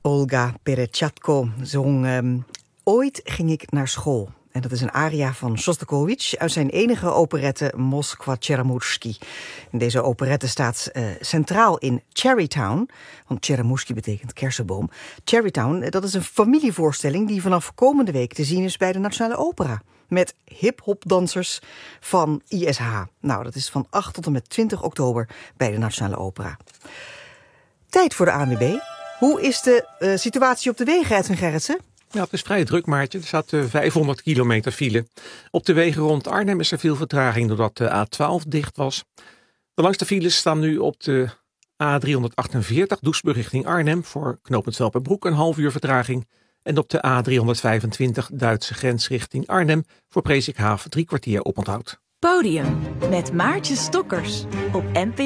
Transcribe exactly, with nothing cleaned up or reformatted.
Olga Perechatko zong um, Ooit ging ik naar school. En dat is een aria van Shostakovich uit zijn enige operette Moskwa Tcheremushki. En deze operette staat uh, centraal in Cherrytown. Want Tcheremushki betekent kersenboom. Cherrytown, dat is een familievoorstelling die vanaf komende week te zien is bij de Nationale Opera. Met hip-hop-dansers van I S H. Nou, dat is van acht tot en met twintig oktober bij de Nationale Opera. Tijd voor de A N W B. Hoe is de uh, situatie op de wegen, Edwin Gerritsen? Ja, het is vrij druk, Maartje. Er staat uh, vijfhonderd kilometer file. Op de wegen rond Arnhem is er veel vertraging doordat de A twaalf dicht was. De langste files staan nu op de A driehonderdachtenveertig, Doesburg richting Arnhem, voor knooppunt Velperbroek een half uur vertraging. En op de A driehonderdvijfentwintig, Duitse grens richting Arnhem, voor Presikhaaf drie kwartier oponthoud. Podium met Maartje Stokkers op N P